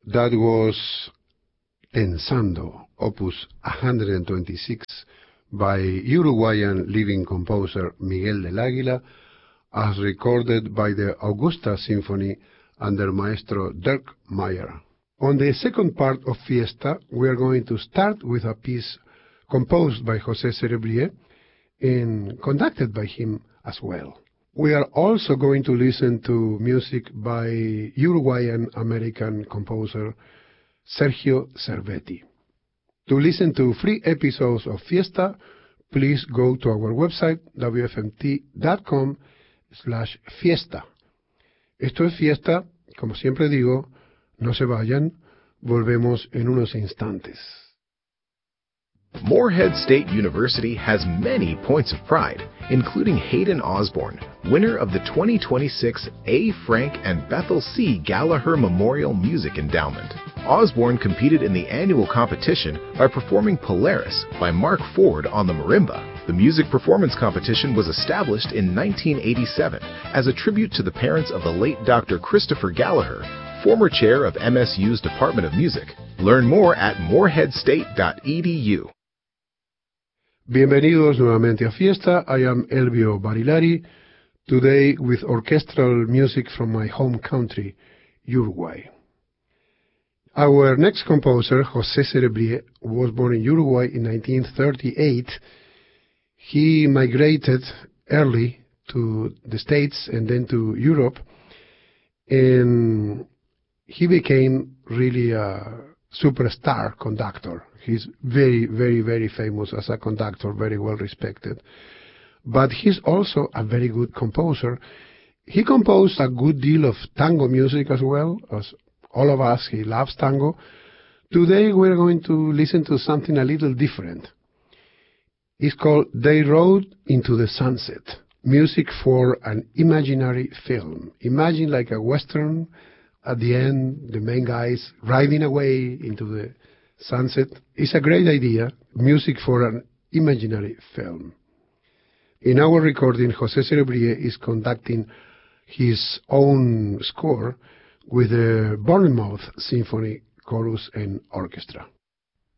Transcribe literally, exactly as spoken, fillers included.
That was Pensando, opus one hundred twenty-six, by Uruguayan living composer Miguel del Águila, as recorded by the Augusta Symphony under Maestro Dirk Mayer. On the second part of Fiesta, we are going to start with a piece composed by José Cerebrié and conducted by him as well. We are also going to listen to music by Uruguayan-American composer Sergio Cervetti. To listen to free episodes of Fiesta, please go to our website w f m t dot com slash fiesta. Esto es Fiesta, como siempre digo, no se vayan, volvemos en unos instantes. Morehead State University has many points of pride, including Hayden Osborne, winner of the twenty twenty-six A. Frank and Bethel C. Gallagher Memorial Music Endowment. Osborne competed in the annual competition by performing Polaris by Mark Ford on the marimba. The music performance competition was established in nineteen eighty-seven as a tribute to the parents of the late Doctor Christopher Gallagher, former chair of M S U's Department of Music. Learn more at morehead state dot e d u. Bienvenidos nuevamente a Fiesta. I am Elvio Barilari, today with orchestral music from my home country, Uruguay. Our next composer, José Cerebrié, was born in Uruguay in nineteen thirty-eight. He migrated early to the States and then to Europe, and he became really a superstar conductor. He's very, very, very famous as a conductor, very well respected. But he's also a very good composer. He composed a good deal of tango music as well, as all of us. He loves tango. Today we're going to listen to something a little different. It's called They Rode into the Sunset, music for an imaginary film. Imagine like a Western. At the end, the main guys riding away into the sunset. It's a great idea, music for an imaginary film. In our recording, José Cerebrié is conducting his own score with the Bournemouth Symphony Chorus and Orchestra.